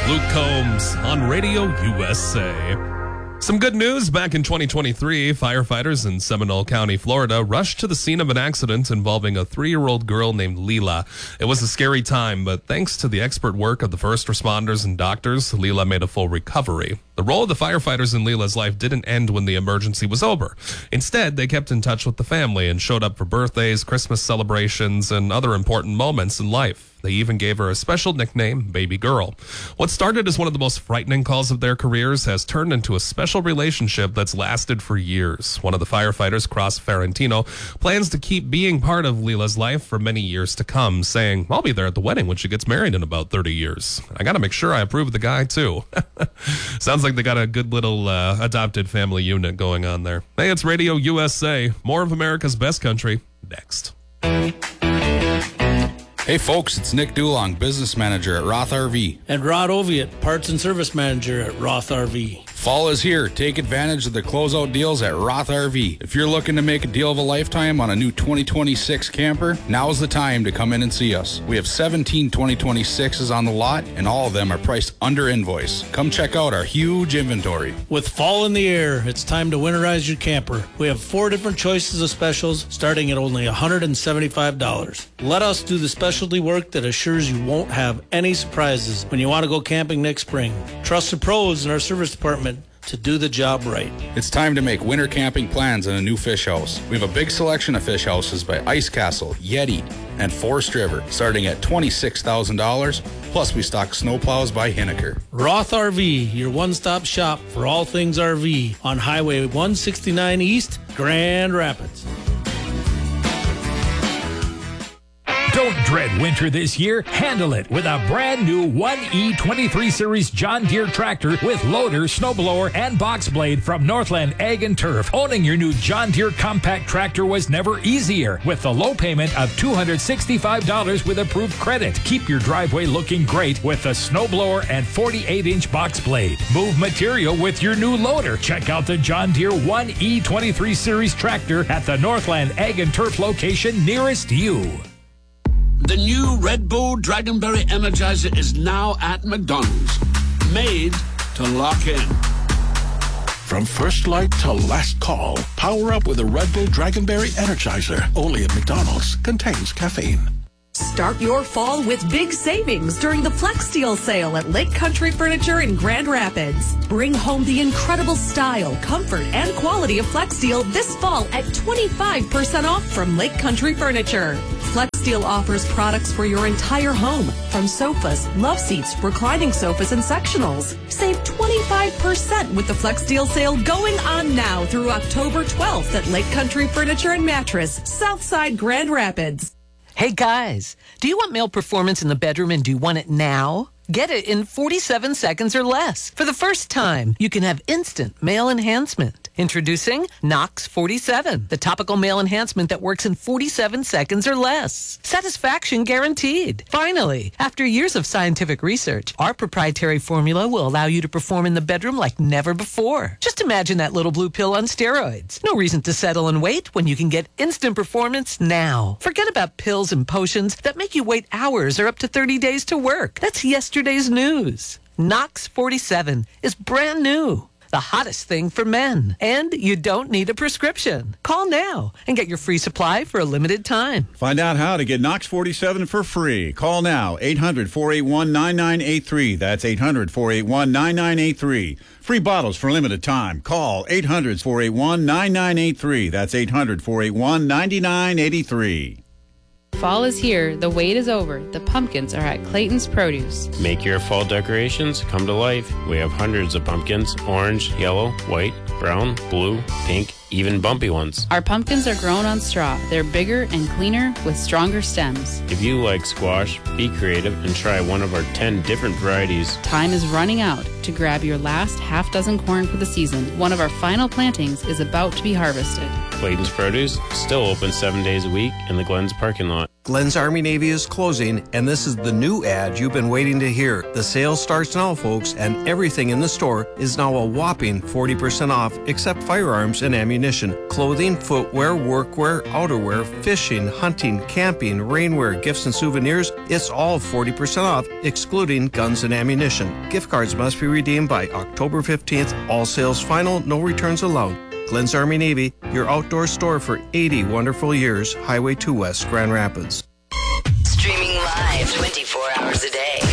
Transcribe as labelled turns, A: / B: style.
A: Luke Combs on Radio USA. Some good news. Back in 2023, firefighters in Seminole County, Florida, rushed to the scene of an accident involving a 3-year-old girl named Leela. It was a scary time, but thanks to the expert work of the first responders and doctors, Leela made a full recovery. The role of the firefighters in Leela's life didn't end when the emergency was over. Instead, they kept in touch with the family and showed up for birthdays, Christmas celebrations, and other important moments in life. They even gave her a special nickname, Baby Girl. What started as one of the most frightening calls of their careers has turned into a special relationship that's lasted for years. One of the firefighters, Cross Ferrantino, plans to keep being part of Leela's life for many years to come, saying, I'll be there at the wedding when she gets married in about 30 years. I gotta make sure I approve the guy, too. Sounds like they got a good little adopted family unit going on there. Hey, it's Radio USA. More of America's best country, next.
B: Hey folks, it's Nick Dulong, business manager at Roth RV.
C: And Rod Oviatt, parts and service manager at Roth RV.
B: Fall is here. Take advantage of the closeout deals at Roth RV. If you're looking to make a deal of a lifetime on a new 2026 camper, now's the time to come in and see us. We have 17 2026s on the lot, and all of them are priced under invoice. Come check out our huge inventory.
C: With fall in the air, it's time to winterize your camper. We have 4 different choices of specials, starting at only $175. Let us do the specialty work that assures you won't have any surprises when you want to go camping next spring. Trust the pros in our service department to do the job right.
B: It's time to make winter camping plans in a new fish house. We have a big selection of fish houses by Ice Castle, Yeti, and Forest River, starting at $26,000. Plus, we stock snowplows by Hinneker.
C: Roth RV, your one-stop shop for all things RV on Highway 169 East, Grand Rapids.
D: Don't dread winter this year. Handle it with a brand new 1E 23 Series John Deere tractor with loader, snowblower, and box blade from Northland Ag and Turf. Owning your new John Deere compact tractor was never easier with the low payment of $265 with approved credit. Keep your driveway looking great with the snowblower and 48-inch box blade. Move material with your new loader. Check out the John Deere 1E 23 Series tractor at the Northland Ag and Turf location nearest you.
E: The new Red Bull Dragonberry Energizer is now at McDonald's. Made to lock in.
F: From first light to last call, power up with a Red Bull Dragonberry Energizer. Only at McDonald's. Contains caffeine.
G: Start your fall with big savings during the Flex Deal sale at Lake Country Furniture in Grand Rapids. Bring home the incredible style, comfort, and quality of Flex Deal this fall at 25% off from Lake Country Furniture. Flex Deal offers products for your entire home, from sofas, love seats, reclining sofas, and sectionals. Save 25% with the Flex Deal sale going on now through October 12th at Lake Country Furniture and Mattress, Southside Grand Rapids.
H: Hey guys, do you want male performance in the bedroom and do you want it now? Get it in 47 seconds or less. For the first time, you can have instant male enhancement. Introducing Knox 47, the topical male enhancement that works in 47 seconds or less. Satisfaction guaranteed. Finally, after years of scientific research, our proprietary formula will allow you to perform in the bedroom like never before. Just imagine that little blue pill on steroids. No reason to settle and wait when you can get instant performance now. Forget about pills and potions that make you wait hours or up to 30 days to work. That's yesterday's news. Knox 47 is brand new. The hottest thing for men. And you don't need a prescription. Call now and get your free supply for a limited time.
I: Find out how to get Knox 47 for free. Call now, 800-481-9983. That's 800-481-9983. Free bottles for a limited time. Call 800-481-9983. That's 800-481-9983.
J: Fall is here. The wait is over. The pumpkins are at Clayton's Produce.
K: Make your fall decorations come to life. We have hundreds of pumpkins, orange, yellow, white, brown, blue, pink, even bumpy ones.
J: Our pumpkins are grown on straw. They're bigger and cleaner with stronger stems.
K: If you like squash, be creative and try one of our 10 different varieties.
J: Time is running out to grab your last half dozen corn for the season. One of our final plantings is about to be harvested.
K: Clayton's Produce, still open 7 days a week in the Glens parking lot.
L: Glenn's Army Navy is closing, and this is the new ad you've been waiting to hear. The sale starts now, folks, and everything in the store is now a whopping 40% off, except firearms and ammunition. Clothing, footwear, workwear, outerwear, fishing, hunting, camping, rainwear, gifts and souvenirs, it's all 40% off, excluding guns and ammunition. Gift cards must be redeemed by October 15th. All sales final, no returns allowed. Glenn's Army Navy, your outdoor store for 80 wonderful years. Highway 2 West, Grand Rapids.
M: Streaming live 24 hours a day.